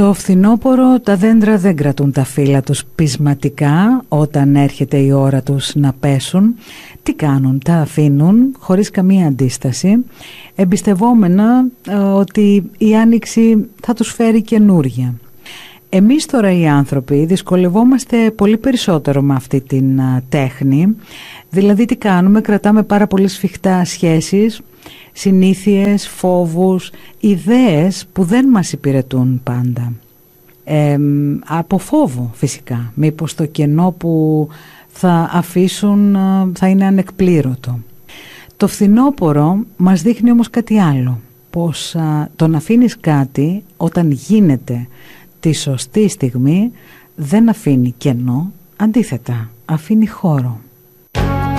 Το φθινόπωρο τα δέντρα δεν κρατούν τα φύλλα τους πεισματικά όταν έρχεται η ώρα τους να πέσουν. Τι κάνουν, τα αφήνουν χωρίς καμία αντίσταση, εμπιστευόμενα ότι η άνοιξη θα τους φέρει καινούρια. Εμείς τώρα οι άνθρωποι δυσκολευόμαστε πολύ περισσότερο με αυτή την τέχνη. Δηλαδή τι κάνουμε, κρατάμε πάρα πολύ σφιχτά σχέσεις, συνήθειες, φόβους, ιδέες που δεν μας υπηρετούν πάντα. Από φόβο φυσικά, μήπως το κενό που θα αφήσουν θα είναι ανεκπλήρωτο. Το φθινόπωρο μας δείχνει όμως κάτι άλλο, πως το να αφήνεις κάτι όταν γίνεται τη σωστή στιγμή δεν αφήνει κενό, αντίθετα αφήνει χώρο.